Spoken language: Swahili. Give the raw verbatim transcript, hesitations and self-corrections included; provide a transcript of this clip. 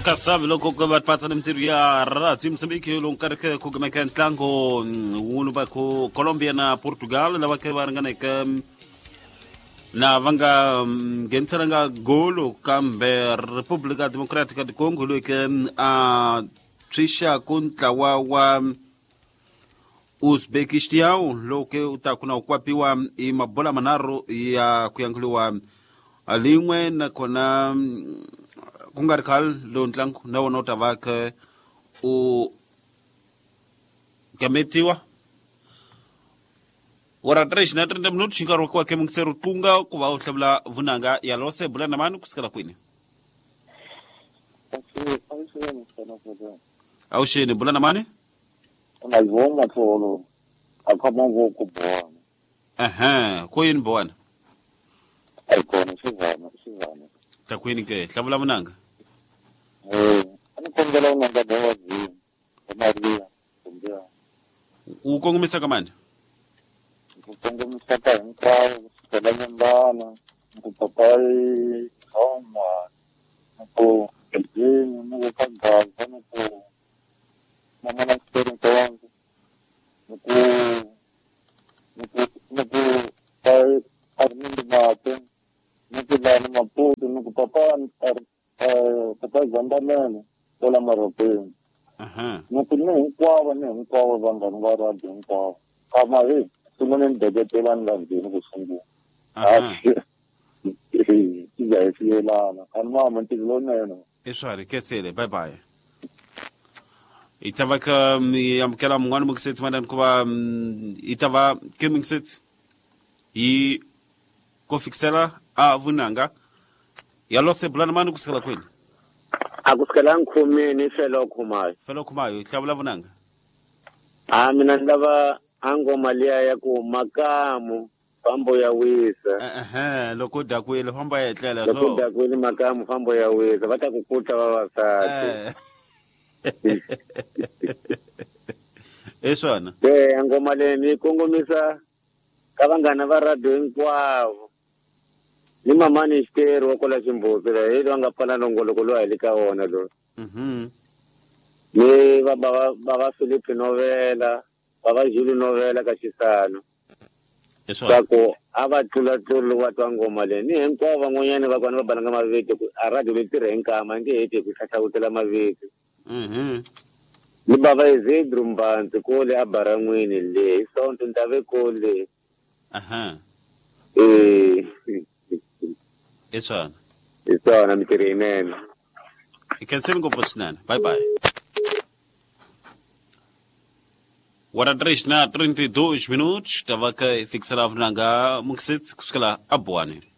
Kasabi loko ko bat patsa ng tirya ra tim sabi ko long karke ko gamakan tlango uno ba ko Colombia na Portugal na ba ke barangana ka na vanga gentaranga golo kambe República Democrática de Congo lo ke a trisha kontra wa wa Uzbekistan lo ke utakuna ukwapiwa i mabola manaro ya kuyanguliwa alingwe na kona kungarikal lo ntlangu na wona utavaka u kametiwa ora tres na trenta minutos chingaro kwa ke mungseru tunga kuba utlabla vunanga ya lose bulana manu kusikala kwini au shene bulana mani na yoma tolo akamongo kubona aha koyin bwana aikona sivana sivana takwini ke tlabla vunanga eh ani kombela unanga bawazi Maria kumbia ukongumisa kamani ukongumisa ka nkwa kala nyambana kupapai koma ko elini nuko kagaza nuko mama na experience wangu nuko nuko nuko pai armindi mate nuko lani maputo nuko papa ar papa zandamene kola maropeni aha nuko ne kwawa ne kwawa bangani bara dinkwa kama hii sumane ndebetela ndandi nuko sungu aha Iza esiyelana kanma mantilo neno eswari kesele bye bye itava ka yamkela mungwana mukset madan kuba itava kemingset i ko fixela a vunanga yalose bulana manu kusikala kwini akusikala nkhumi ni felo khumayo felo khumayo tlabula vunanga a mina ndava angoma liya ya ku makamu fambo ya wisa aha loko dakwele famba ya tlela so loko dakwele makamu fambo ya wisa vata kukuta vavasati eswana eh angoma le ni kongomisa kavangana va radio hinkwavo ni mamani xiteri wa kola ximbuzi la hi va nga pfala nongoloko lo helika wona lo mhm ni va bava bava Philip Novela bava Jules Novela ka xisano eswana sako ava tlula tlula wa twa ngoma le ni hinkwavo van'wanyani va kona va balanga maviti a radio le tirha hi nkama nge heti ku hlahlawutela maviti mhm ni bava Isidro Mbanzi kule a Baran'wini le hi sonto ndave kule aha eh eswana isona mitirhi yinene ikenseni ngopfu swinene bye bye Ora três na trinta e dois minutos, estava que fixar a vunanga mukset kuskala abwane.